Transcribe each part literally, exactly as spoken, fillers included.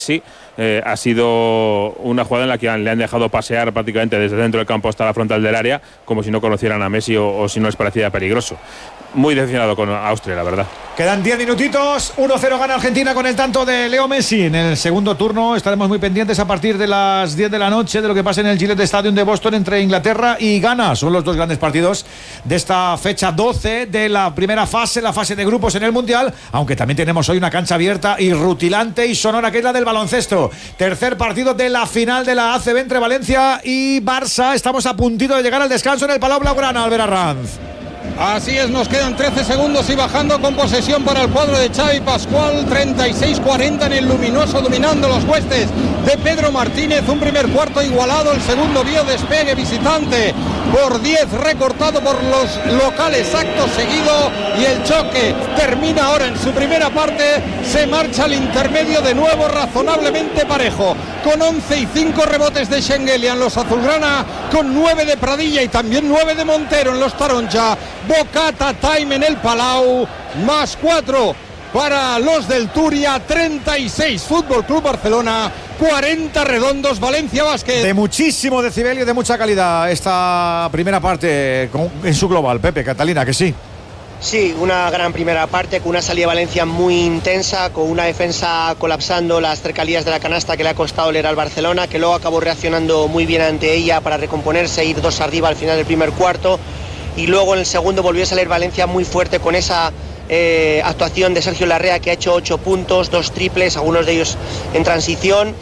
Sí, eh, ha sido una jugada en la que han, le han dejado pasear prácticamente desde dentro del campo hasta la frontal del área, como si no conocieran a Messi o, o si no les parecía peligroso. Muy decepcionado con Austria, la verdad. Quedan diez minutitos, uno cero gana Argentina con el tanto de Leo Messi. En el segundo turno estaremos muy pendientes a partir de las diez de la noche de lo que pase en el Gillette Stadium de Boston entre Inglaterra y Ghana. Son los dos grandes partidos de esta fecha doce de la primera fase, la fase de grupos en el Mundial, aunque también tenemos hoy una cancha abierta y rutilante y sonora que es la del baloncesto. Tercer partido de la final de la A C B entre Valencia y Barça. Estamos a puntito de llegar al descanso en el Palau Blaugrana, Albert Arranz. Así es, nos quedan trece segundos y bajando con posesión para el cuadro de Xavi Pascual, treinta y seis cuarenta en el luminoso, dominando los huestes de Pedro Martínez. Un primer cuarto igualado, el segundo vio despegue visitante por diez, recortado por los locales acto seguido, y el choque termina ahora en su primera parte. Se marcha al intermedio de nuevo razonablemente parejo, con once y cinco rebotes de Schengelia en los azulgrana, con nueve de Pradilla y también nueve de Montero en los Taronja. Bocata time en el Palau, más cuatro para los del Turia, treinta y seis Fútbol Club Barcelona, cuarenta Redondos Valencia Basket. De muchísimo decibelio y de mucha calidad esta primera parte en su global. Pepe, Catalina, que sí. Sí, una gran primera parte con una salida de Valencia muy intensa, con una defensa colapsando las cercanías de la canasta que le ha costado leer al Barcelona, que luego acabó reaccionando muy bien ante ella para recomponerse e ir dos arriba al final del primer cuarto. Y luego en el segundo volvió a salir Valencia muy fuerte con esa eh, actuación de Sergio Larrea, que ha hecho ocho puntos, dos triples, algunos de ellos en transición.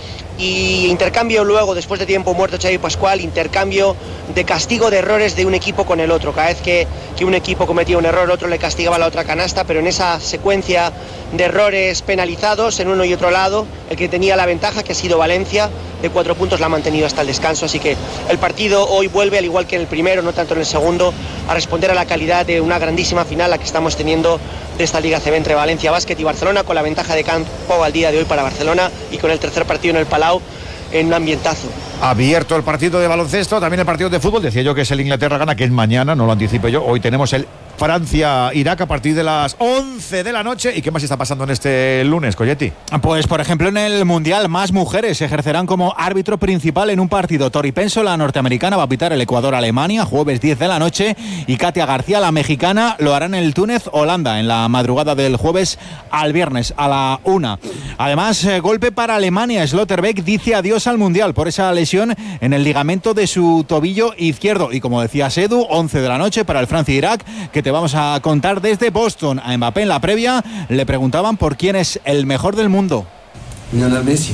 Y intercambio luego, después de tiempo muerto Xavi Pascual, intercambio de castigo de errores de un equipo con el otro. Cada vez que, que un equipo cometía un error, el otro le castigaba a la otra canasta, pero en esa secuencia de errores penalizados en uno y otro lado, el que tenía la ventaja, que ha sido Valencia, de cuatro puntos la ha mantenido hasta el descanso. Así que el partido hoy vuelve, al igual que en el primero, no tanto en el segundo, a responder a la calidad de una grandísima final la que estamos teniendo de esta Liga C B entre Valencia Basket y Barcelona, con la ventaja de campo al día de hoy para Barcelona y con el tercer partido en el Palau en un ambientazo. Abierto el partido de baloncesto, también el partido de fútbol. Decía yo que es el Inglaterra-Ghana, que es mañana, no lo anticipo yo. Hoy tenemos el Francia-Irak a partir de las once de la noche. ¿Y qué más está pasando en este lunes, Colletti? Pues, por ejemplo, en el Mundial, más mujeres ejercerán como árbitro principal en un partido. Tori Penso, la norteamericana, va a pitar el Ecuador-Alemania, jueves diez de la noche. Y Katia García, la mexicana, lo hará en el Túnez-Holanda, en la madrugada del jueves al viernes a la una. Además, eh, golpe para Alemania. Slotterbeck dice adiós al Mundial por esa lesión en el ligamento de su tobillo izquierdo. Y como decía Edu, once de la noche para el Francia-Irak, que te vamos a contar desde Boston. A Mbappé en la previa le preguntaban por quién es el mejor del mundo. Lionel Messi.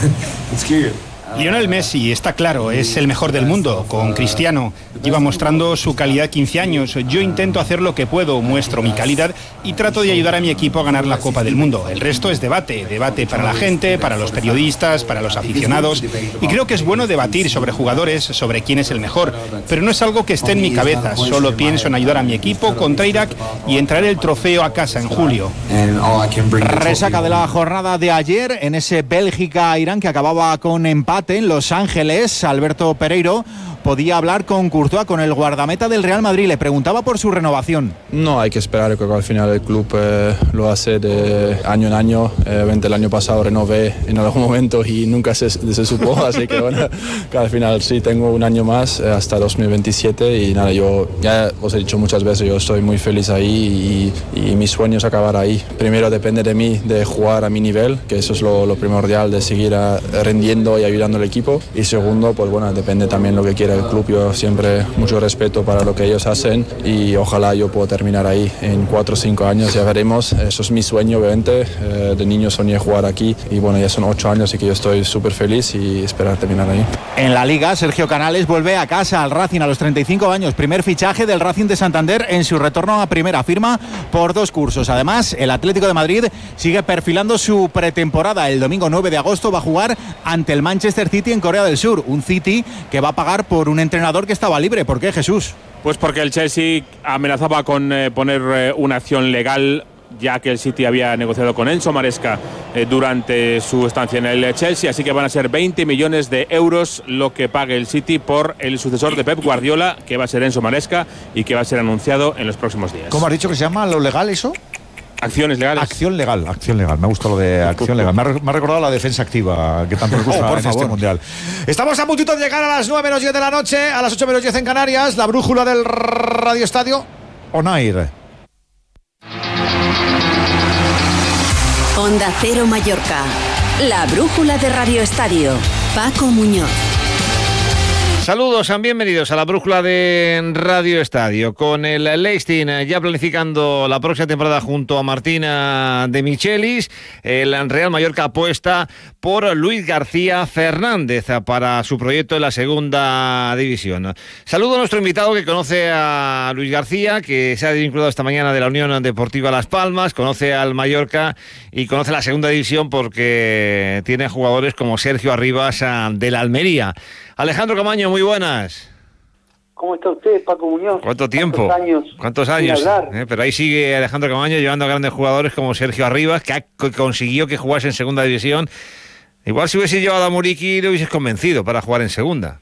Lionel Messi, está claro, es el mejor del mundo. Con Cristiano lleva mostrando su calidad quince años. Yo intento hacer lo que puedo, muestro mi calidad y trato de ayudar a mi equipo a ganar la Copa del Mundo. El resto es debate, debate para la gente, para los periodistas, para los aficionados. Y creo que es bueno debatir sobre jugadores, sobre quién es el mejor, pero no es algo que esté en mi cabeza. Solo pienso en ayudar a mi equipo contra Irak y en traer el trofeo a casa en julio. Resaca de la jornada de ayer en ese Bélgica-Irán que acababa con empate en Los Ángeles. Alberto Pereiro podía hablar con Courtois, con el guardameta del Real Madrid. Le preguntaba por su renovación. No, hay que esperar, que al final el club eh, lo hace de año en año. Eh, el año pasado renové en algún momento y nunca se, se supo, así que bueno, que al final sí tengo un año más eh, hasta dos mil veintisiete y nada, yo ya os he dicho muchas veces, yo estoy muy feliz ahí y, y mi sueño es acabar ahí. Primero depende de mí, de jugar a mi nivel, que eso es lo, lo primordial, de seguir a, rendiendo y ayudando al equipo, y segundo, pues bueno, depende también lo que quiera el club. Yo siempre mucho respeto para lo que ellos hacen y ojalá yo pueda terminar ahí en cuatro o cinco años, ya veremos. Eso es mi sueño, obviamente. Eh, de niño soñé jugar aquí y bueno, ya son ocho años, así que yo estoy súper feliz y esperar terminar ahí. En la Liga, Sergio Canales vuelve a casa al Racing a los treinta y cinco años. Primer fichaje del Racing de Santander en su retorno a primera, firma por dos cursos. Además, el Atlético de Madrid sigue perfilando su pretemporada. El domingo nueve de agosto va a jugar ante el Manchester City en Corea del Sur. Un City que va a pagar por un entrenador que estaba libre. ¿Por qué, Jesús? Pues porque el Chelsea amenazaba con eh, poner eh, una acción legal, ya que el City había negociado con Enzo Maresca eh, durante su estancia en el Chelsea, así que van a ser veinte millones de euros lo que pague el City por el sucesor de Pep Guardiola, que va a ser Enzo Maresca y que va a ser anunciado en los próximos días. ¿Cómo has dicho que se llama lo legal eso? Acciones legales. Acción legal, acción legal. Me gusta lo de acción legal. Me ha, me ha recordado la defensa activa que tanto nos gusta oh, por en favor. Este mundial. Estamos a puntito de llegar a las nueve menos diez de la noche, a las ocho menos diez en Canarias. La brújula del Radio Estadio On Air. Onda Cero Mallorca. La brújula de Radio Estadio. Paco Muñoz. Saludos, sean bienvenidos a la brújula de Radio Estadio, con el Leipzig ya planificando la próxima temporada junto a Martina de Michelis. El Real Mallorca apuesta por Luis García Fernández para su proyecto en la segunda división. Saludo a nuestro invitado que conoce a Luis García, que se ha desvinculado esta mañana de la Unión Deportiva Las Palmas, conoce al Mallorca y conoce la segunda división porque tiene jugadores como Sergio Arribas del Almería. Alejandro Camaño, muy buenas. ¿Cómo está usted, Paco Muñoz? ¿Cuánto tiempo? ¿Cuántos años? ¿Cuántos años? Eh, pero ahí sigue Alejandro Camaño llevando a grandes jugadores como Sergio Arribas, que, ha, que consiguió que jugase en segunda división. Igual si hubiese llevado a Muriqui lo hubieses convencido para jugar en segunda.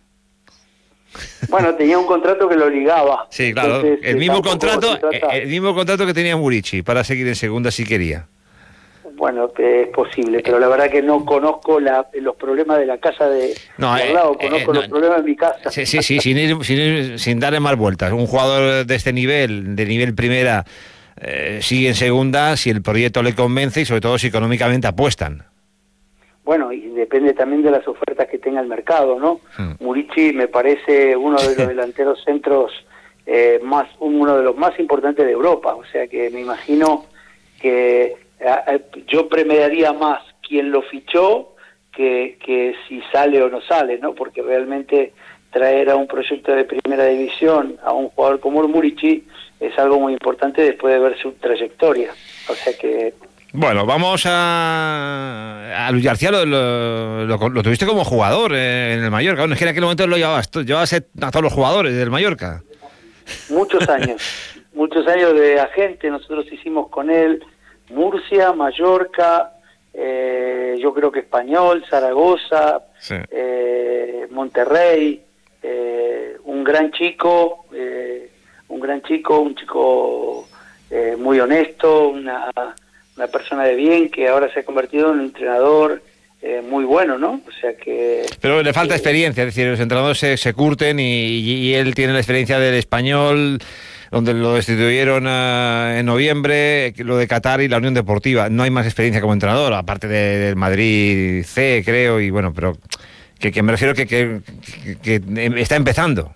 Bueno, tenía un contrato que lo obligaba. Sí, claro. Entonces, el mismo contrato, el mismo contrato que tenía Muriqui para seguir en segunda si quería. Bueno, es posible, pero la verdad que no conozco la, los problemas de la casa de, no, de al lado, eh, conozco eh, los no, problemas de mi casa. Sí, sí, sí, sin, ir, sin, ir, sin darle más vueltas. Un jugador de este nivel, de nivel primera, eh, sigue en segunda si el proyecto le convence y sobre todo si económicamente apuestan. Bueno, y depende también de las ofertas que tenga el mercado, ¿no? Hmm. Muriqui me parece uno de los delanteros centros eh, más, uno de los más importantes de Europa, o sea que me imagino que yo premediaría más quien lo fichó que, que si sale o no sale, ¿no? Porque realmente traer a un proyecto de primera división a un jugador como el Muriqui es algo muy importante después de ver su trayectoria. O sea que... Bueno, vamos a... a Luis García, lo, lo, lo, lo tuviste como jugador en el Mallorca. Bueno, es que en aquel momento lo llevabas, llevabas a todos los jugadores del Mallorca. Muchos años, muchos años de agente, nosotros hicimos con él Murcia, Mallorca, eh, yo creo que Español, Zaragoza, sí. eh, Monterrey, eh, un gran chico, eh, un gran chico, un chico eh, muy honesto, una, una persona de bien que ahora se ha convertido en un entrenador eh, muy bueno, ¿no? O sea que... Pero le falta eh, experiencia, es decir, los entrenadores se, se curten y, y él tiene la experiencia del Español, donde lo destituyeron uh, en noviembre, lo de Qatar y la Unión Deportiva. No hay más experiencia como entrenador, aparte de, del Madrid C, creo, y bueno, pero que, que me refiero que, que, que, que está empezando.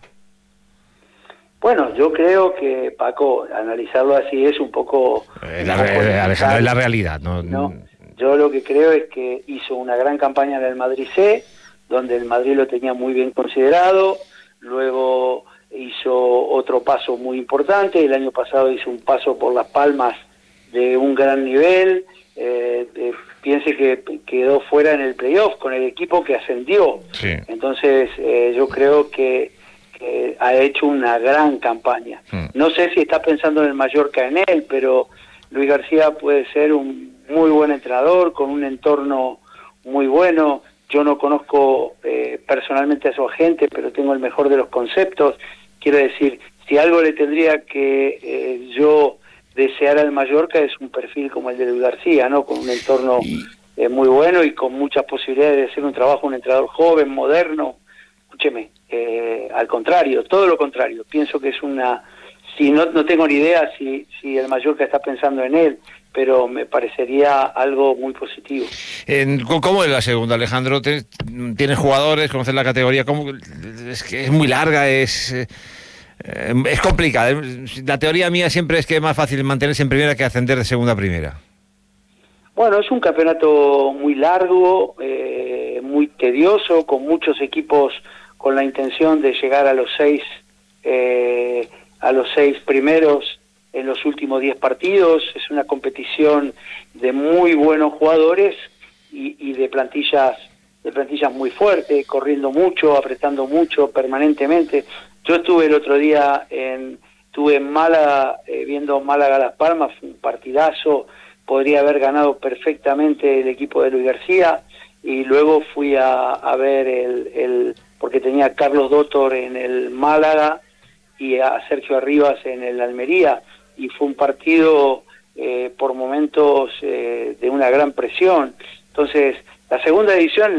Bueno, yo creo que, Paco, analizarlo así es un poco... Eh, la, eh, Alejandro, es la realidad, ¿no? ¿no? Yo lo que creo es que hizo una gran campaña en el Madrid C, donde el Madrid lo tenía muy bien considerado, luego hizo otro paso muy importante, el año pasado hizo un paso por Las Palmas de un gran nivel, eh, eh, piense que quedó fuera en el playoff con el equipo que ascendió, sí. Entonces eh, yo creo que, que ha hecho una gran campaña. Mm. No sé si está pensando en el Mallorca en él, pero Luis García puede ser un muy buen entrenador, con un entorno muy bueno. Yo no conozco eh, personalmente a su agente, pero tengo el mejor de los conceptos. Quiero decir, si algo le tendría que eh, yo desear al Mallorca es un perfil como el de Luis García, ¿no? Con un entorno eh, muy bueno y con muchas posibilidades de hacer un trabajo, un entrenador joven, moderno. Escúcheme, eh, al contrario, todo lo contrario. Pienso que es una... si no, no tengo ni idea si, si el Mallorca está pensando en él, pero me parecería algo muy positivo. ¿Cómo es la segunda, Alejandro? ¿Tienes jugadores? ¿Conoces la categoría? ¿Cómo? Es que es muy larga, es, es complicada. La teoría mía siempre es que es más fácil mantenerse en primera que ascender de segunda a primera. Bueno, es un campeonato muy largo, eh, muy tedioso, con muchos equipos con la intención de llegar a los seis, eh, a los seis primeros en los últimos diez partidos. Es una competición de muy buenos jugadores y, y de plantillas de plantillas muy fuertes, corriendo mucho, apretando mucho permanentemente. Yo estuve el otro día en estuve en Málaga eh, viendo Málaga-Las Palmas, fue un partidazo, podría haber ganado perfectamente el equipo de Luis García, y luego fui a, a ver el, el porque tenía a Carlos Dottor en el Málaga y a Sergio Arribas en el Almería, y fue un partido eh, por momentos eh, de una gran presión. Entonces, la segunda edición